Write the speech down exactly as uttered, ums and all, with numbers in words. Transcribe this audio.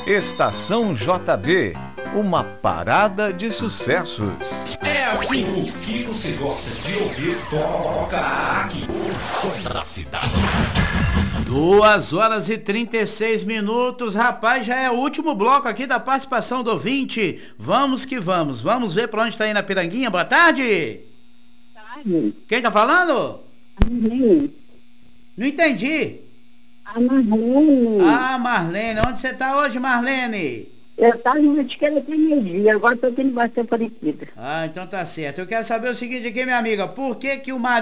Estação J B, uma parada de sucessos. É assim, o que você gosta de ouvir, toca aqui. O som da cidade. Duas horas e trinta e seis minutos, rapaz, já é o último bloco aqui da participação do ouvinte. Vamos que vamos, vamos ver pra onde tá indo a Piranguinha. Boa tarde. Tarde. Quem tá falando? Marlene. Não entendi. A Marlene. Ah, Marlene, onde você tá hoje, Marlene? Eu estava no esquerda até meio-dia, agora estou aqui no Baixo Aparecida. Ah, então tá certo. Eu quero saber o seguinte aqui, minha amiga, por que que o marido